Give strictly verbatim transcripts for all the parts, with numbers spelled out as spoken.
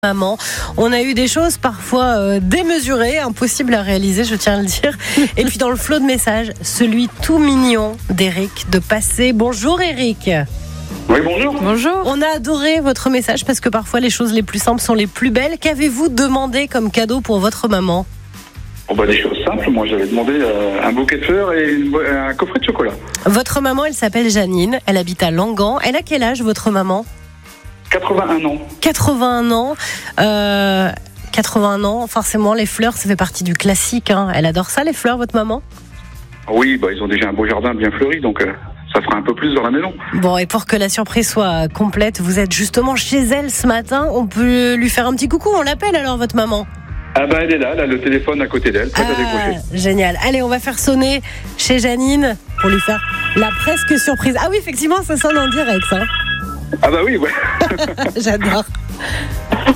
Maman, on a eu des choses parfois euh, démesurées, impossibles à réaliser, je tiens à le dire. Et puis dans le flot de messages, celui tout mignon d'Eric de Passé. Bonjour Eric. Oui, bonjour. Bonjour. On a adoré votre message parce que parfois les choses les plus simples sont les plus belles. Qu'avez-vous demandé comme cadeau pour votre maman ? Oh bah, des choses simples. Moi, j'avais demandé euh, un bouquet de fleurs et une, un coffret de chocolat. Votre maman, elle s'appelle Janine. Elle habite à Langan. Elle a quel âge, votre maman ? quatre-vingt-un ans. quatre-vingt-un ans. Euh, quatre-vingt-un ans, forcément, les fleurs, ça fait partie du classique. Hein. Elle adore ça, les fleurs, votre maman ? Oui, bah, ils ont déjà un beau jardin bien fleuri, donc euh, ça fera un peu plus dans la maison. Bon, et pour que la surprise soit complète, vous êtes justement chez elle ce matin. On peut lui faire un petit coucou, on l'appelle alors, votre maman ? Ah bah, elle est là, elle a le téléphone à côté d'elle, prête ah, à décrocher. Génial. Allez, on va faire sonner chez Janine pour lui faire la presque surprise. Ah oui, effectivement, ça sonne en direct, ça. Ah bah oui, ouais. J'adore. Allô ?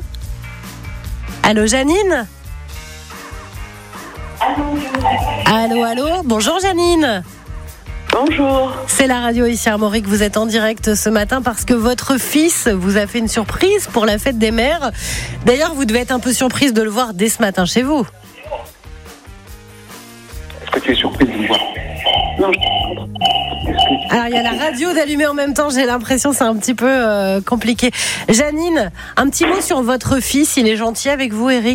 Allô, Janine ? Allô, allô ? Bonjour, Janine. Bonjour. C'est la radio ici à Armorique. Vous êtes en direct ce matin parce que votre fils vous a fait une surprise pour la fête des mères. D'ailleurs, vous devez être un peu surprise de le voir dès ce matin chez vous. Est-ce que tu es surprise de me voir ? Non, je... Alors, il y a la radio d'allumer en même temps, j'ai l'impression c'est un petit peu euh, compliqué. Janine, un petit mot sur votre fils, il est gentil avec vous, Eric ?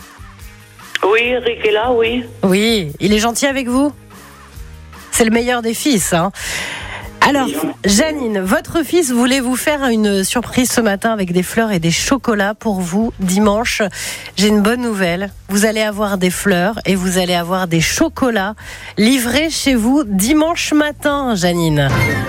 Oui, Eric est là, oui. Oui, il est gentil avec vous ? C'est le meilleur des fils, hein. Alors, Janine, votre fils voulait vous faire une surprise ce matin avec des fleurs et des chocolats pour vous dimanche. J'ai une bonne nouvelle. Vous allez avoir des fleurs et vous allez avoir des chocolats livrés chez vous dimanche matin, Janine.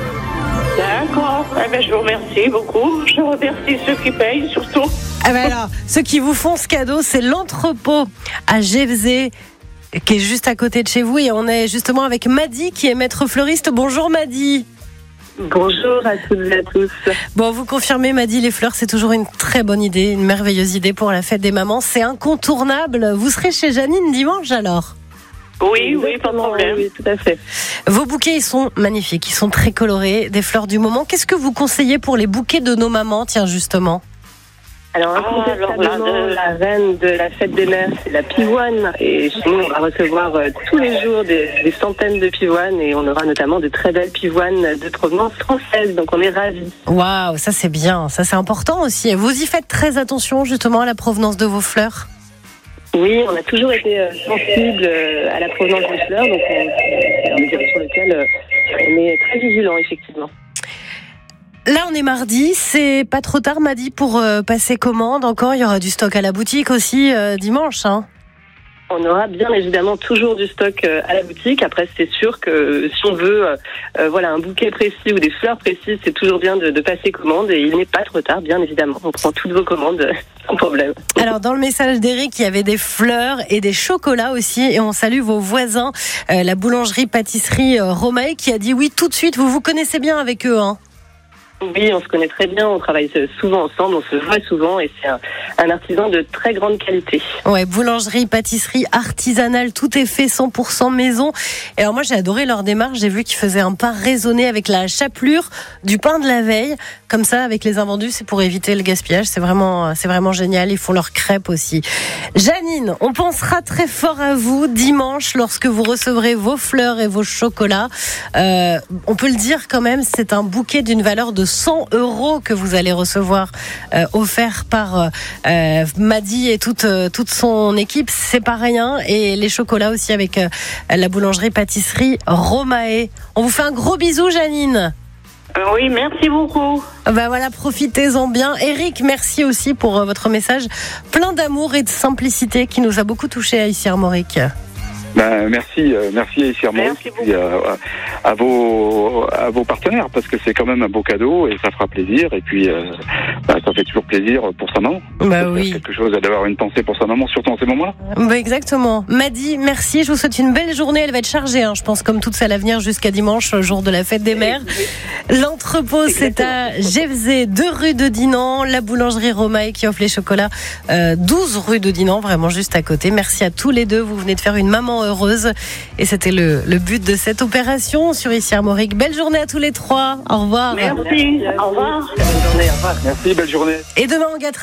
D'accord. Eh ben, je vous remercie beaucoup. Je remercie ceux qui payent, surtout. Ah ben alors, ceux qui vous font ce cadeau, c'est l'entrepôt à Gévzé, qui est juste à côté de chez vous. Et on est justement avec Madi, qui est maître fleuriste. Bonjour Madi. Bonjour à toutes et à tous. Bon, vous confirmez, Madi, les fleurs, c'est toujours une très bonne idée, une merveilleuse idée pour la fête des mamans. C'est incontournable. Vous serez chez Janine dimanche alors ? Oui, oui, pas de problème. Oui, tout à fait. Vos bouquets, ils sont magnifiques, ils sont très colorés, des fleurs du moment. Qu'est-ce que vous conseillez pour les bouquets de nos mamans, tiens, justement ? Alors, incontestablement, ah, la reine de la fête des mères, c'est la pivoine. Et chez nous, on va recevoir euh, tous les jours des, des centaines de pivoines. Et on aura notamment de très belles pivoines de provenance française. Donc, on est ravis. Waouh, ça c'est bien. Ça c'est important aussi. Vous y faites très attention justement à la provenance de vos fleurs ? Oui, on a toujours été euh, sensible euh, à la provenance des fleurs. Donc, on, c'est un média sur lequel euh, on est très vigilant, effectivement. Là, on est mardi, c'est pas trop tard, m'a dit, pour euh, passer commande. Encore, il y aura du stock à la boutique aussi euh, dimanche. Hein. On aura bien évidemment toujours du stock euh, à la boutique. Après, c'est sûr que si on veut euh, euh, voilà, un bouquet précis ou des fleurs précises, c'est toujours bien de, de passer commande. Et il n'est pas trop tard, bien évidemment. On prend toutes vos commandes euh, sans problème. Alors, dans le message d'Eric, il y avait des fleurs et des chocolats aussi. Et on salue vos voisins, euh, la boulangerie-pâtisserie euh, Romae, qui a dit oui tout de suite. Vous vous connaissez bien avec eux, hein ? Oui, on se connaît très bien, on travaille souvent ensemble, on se voit souvent et c'est un, un artisan de très grande qualité. Ouais, boulangerie, pâtisserie artisanale, tout est fait cent pour cent maison. Et alors moi j'ai adoré leur démarche, j'ai vu qu'ils faisaient un pain raisonné avec la chapelure du pain de la veille. Comme ça, avec les invendus, c'est pour éviter le gaspillage, c'est vraiment, c'est vraiment génial. Ils font leurs crêpes aussi. Janine, on pensera très fort à vous dimanche lorsque vous recevrez vos fleurs et vos chocolats. Euh, on peut le dire quand même, c'est un bouquet d'une valeur de cent euros que vous allez recevoir, euh, offert par euh, Madi et toute, euh, toute son équipe. C'est pas rien. Et les chocolats aussi avec euh, la boulangerie-pâtisserie Romae. On vous fait un gros bisou, Janine. Oui, merci beaucoup. Ben voilà, profitez-en bien. Eric, merci aussi pour euh, votre message plein d'amour et de simplicité qui nous a beaucoup touchés ici à Armorique. Ben, merci, euh, merci ici à Armorique et euh, à vos à vos partenaires parce que c'est quand même un beau cadeau et ça fera plaisir et puis euh, ben, ça fait toujours plaisir pour sa maman. Bah oui. Quelque chose d'avoir une pensée pour sa maman, surtout en ces moments-là. Bah exactement. Madi, merci. Je vous souhaite une belle journée. Elle va être chargée, hein, je pense, comme toute celle à venir jusqu'à dimanche, jour de la fête des mères. L'entrepôt, c'est à Gévzé, deux rue de Dinan. La boulangerie Romae qui offre les chocolats, euh, douze rue de Dinan, vraiment juste à côté. Merci à tous les deux. Vous venez de faire une maman heureuse. Et c'était le, le but de cette opération sur Ici Armorique. Belle journée à tous les trois. Au revoir. Merci. Au revoir. Belle journée. Au revoir. Merci, belle journée. Et demain, on gâtera